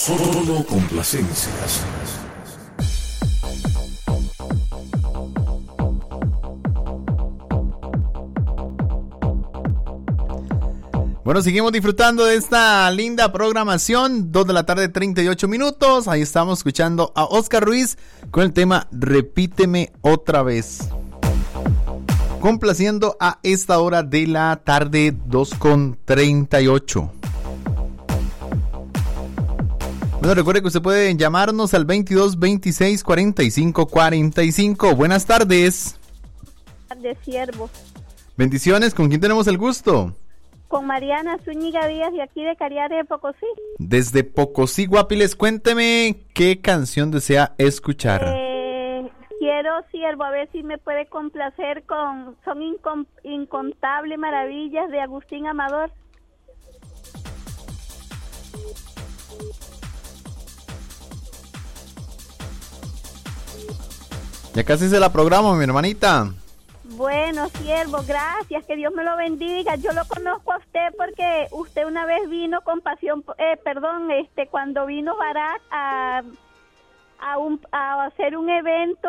Solo complacencias. Bueno, seguimos disfrutando de esta linda programación, 2 de la tarde, 38 minutos. Ahí estamos escuchando a Oscar Ruiz con el tema Repíteme otra vez. Complaciendo a esta hora de la tarde, 2:38. Bueno, recuerde que usted puede llamarnos al 22 26 45 45. Buenas tardes. Buenas tardes, siervo. Bendiciones, ¿con quién tenemos el gusto? Con Mariana Zúñiga Díaz de aquí de Cariare de Pocosí. Desde Pocosí, Guapiles, cuénteme qué canción desea escuchar. Quiero, siervo, a ver si me puede complacer con Son Incontables Maravillas de Agustín Amador. Ya casi se la programo, mi hermanita. Bueno, siervo, gracias, que Dios me lo bendiga. Yo lo conozco a usted porque usted una vez vino con pasión, cuando vino Barak a hacer un evento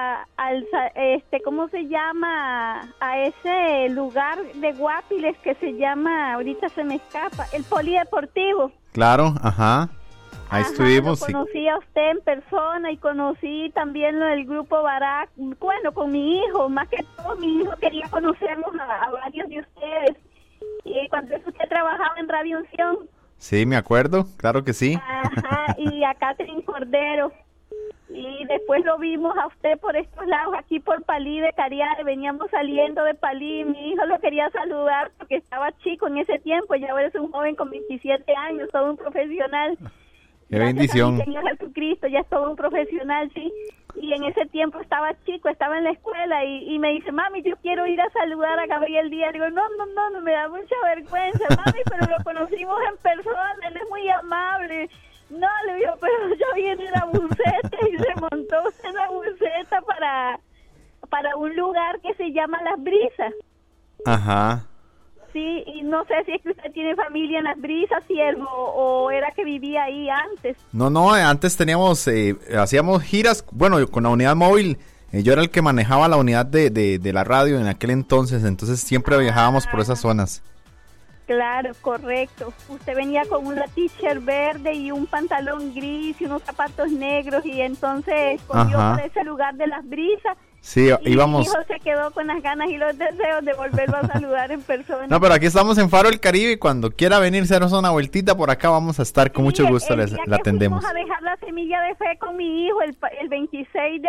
¿cómo se llama? A ese lugar de Guapiles que se llama, ahorita se me escapa, el Polideportivo. Claro, ajá. Ahí estuvimos. Lo conocí a usted en persona y conocí también lo del grupo Barak. Bueno, con mi hijo, más que todo mi hijo quería conocerlos a varios de ustedes. Y cuando usted trabajaba en Radio Unción. Sí, me acuerdo, claro que sí. Ajá, y a Catherine Cordero. Y después lo vimos a usted por estos lados, aquí por Palí de Cariare. Veníamos saliendo de Palí. Mi hijo lo quería saludar porque estaba chico en ese tiempo. Ya ahora es un joven con 27 años, todo un profesional. Qué bendición. Gracias a mi Señor Jesucristo, ya es todo un profesional, sí. Y en ese tiempo estaba chico, estaba en la escuela y me dice, mami, yo quiero ir a saludar a Gabriel Díaz. Digo, no, me da mucha vergüenza, mami, pero lo conocimos en persona, él es muy amable. No, le digo, pero yo vine en la buseta y se montó usted en la buseta para un lugar que se llama Las Brisas. Ajá. Sí, y no sé si es que usted tiene familia en Las Brisas, siervo, o era que vivía ahí antes. No, antes teníamos, hacíamos giras, bueno, con la unidad móvil, yo era el que manejaba la unidad de la radio en aquel entonces siempre viajábamos por esas zonas. Claro, correcto. Usted venía con una t-shirt verde y un pantalón gris y unos zapatos negros y entonces escogió por ese lugar de Las Brisas. Sí, íbamos. Mi hijo se quedó con las ganas y los deseos de volverlo a saludar en persona. No, pero aquí estamos en Faro del Caribe y cuando quiera venirse a hacernos una vueltita por acá vamos a estar con mucho gusto, la atendemos. Vamos a dejar la semilla de fe con mi hijo el 26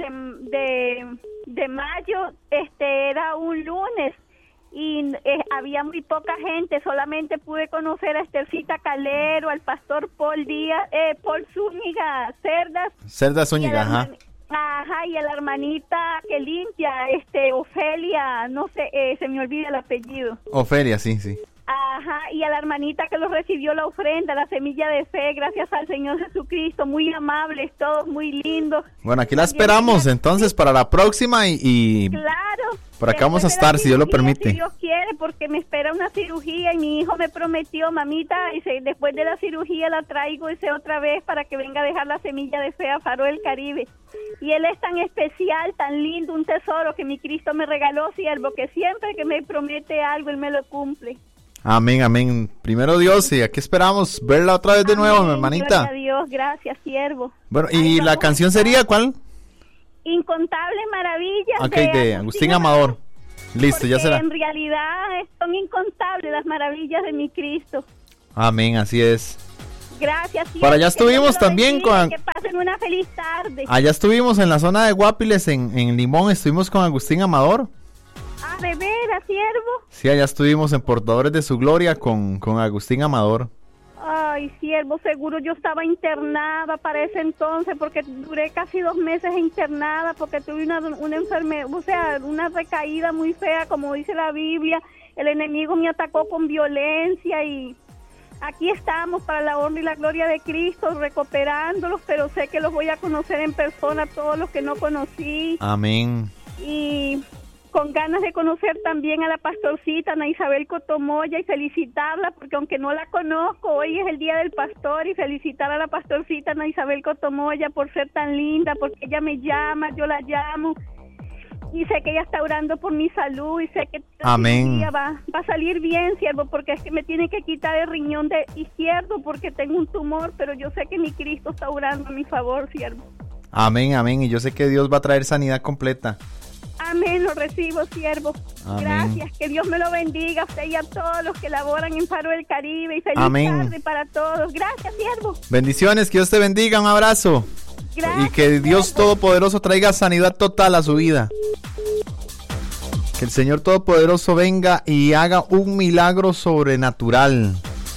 de mayo, era un lunes y había muy poca gente, solamente pude conocer a Estercita Calero, al pastor Paul Zúñiga Cerdas Zúñiga, ajá. Ajá, y a la hermanita que limpia, Ofelia, no sé, se me olvida el apellido. Ofelia, sí. Ajá, y a la hermanita que los recibió la ofrenda, la semilla de fe, gracias al Señor Jesucristo, muy amables, todos muy lindos. Bueno, aquí la esperamos entonces para la próxima y claro. Por acá vamos a estar, si Dios lo permite. Si Dios quiere, porque me espera una cirugía y mi hijo me prometió, mamita, después de la cirugía la traigo otra vez para que venga a dejar la semilla de fe a Faro del Caribe. Y él es tan especial, tan lindo, un tesoro que mi Cristo me regaló, siervo, que siempre que me promete algo, él me lo cumple. Amén. Primero Dios, y aquí esperamos verla otra vez de nuevo, mi hermanita. Gracias a Dios, gracias, siervo. Bueno, ¿y la canción sería cuál? Incontables Maravillas. Ok, de Agustín Amador. Listo, ya será. En realidad son incontables las maravillas de mi Cristo. Amén, así es. Gracias. Para allá estuvimos también con... Que pasen una feliz tarde. Allá estuvimos en la zona de Guapiles, en Limón, estuvimos con Agustín Amador. Ah, ¿de veras, siervo? Sí, allá estuvimos en Portadores de su Gloria con Agustín Amador. Ay, siervo, seguro yo estaba internada para ese entonces, porque duré casi 2 meses internada, porque tuve una enfermedad, o sea, una recaída muy fea, como dice la Biblia. El enemigo me atacó con violencia y aquí estamos para la honra y la gloria de Cristo, recuperándolos, pero sé que los voy a conocer en persona, todos los que no conocí. Amén. Y con ganas de conocer también a la pastorcita Ana Isabel Cotomoya y felicitarla, porque aunque no la conozco, hoy es el Día del Pastor, y felicitar a la pastorcita Ana Isabel Cotomoya por ser tan linda, porque ella me llama, yo la llamo, y sé que ella está orando por mi salud, y sé que Amén. va a salir bien, siervo, porque es que me tiene que quitar el riñón izquierdo porque tengo un tumor, pero yo sé que mi Cristo está orando a mi favor, siervo. Amén, amén. Y yo sé que Dios va a traer sanidad completa. Amén, lo recibo, siervo. Amén. Gracias, que Dios me lo bendiga a usted y a todos los que laboran en Faro del Caribe, y feliz Amén. tarde para todos. Gracias, siervo. Bendiciones, que Dios te bendiga, un abrazo. Gracias, Y que Dios siervo. Todopoderoso traiga sanidad total a su vida. Que el Señor Todopoderoso venga y haga un milagro sobrenatural.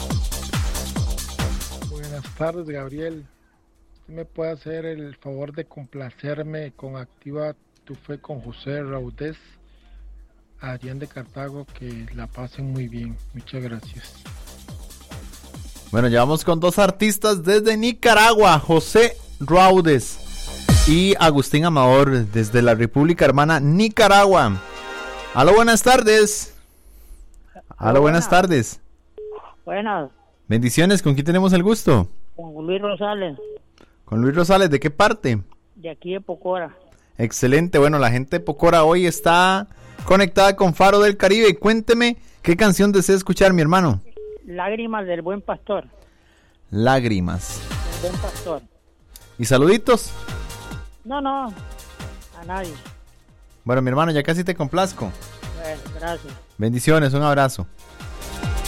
Buenas tardes, Gabriel. ¿Usted me puede hacer el favor de complacerme con Activa tu Fe con José Raudés, Adrián de Cartago? Que la pasen muy bien. Muchas gracias. Bueno, ya vamos con dos artistas desde Nicaragua, José Raudes y Agustín Amador, desde la República Hermana Nicaragua. Aló, buenas tardes. Aló, buenas tardes. Buenas, Bendiciones, ¿con quién tenemos el gusto? con Luis Rosales, Con Luis Rosales, ¿de qué parte? de aquí de Pocora. Excelente, bueno, la gente de Pocora hoy está conectada con Faro del Caribe. Cuénteme, ¿qué canción desea escuchar, mi hermano? Lágrimas del Buen Pastor. Lágrimas. El Buen Pastor. ¿Y saluditos? No, a nadie. Bueno, mi hermano, ya casi te complazco. Bueno, gracias. Bendiciones, un abrazo.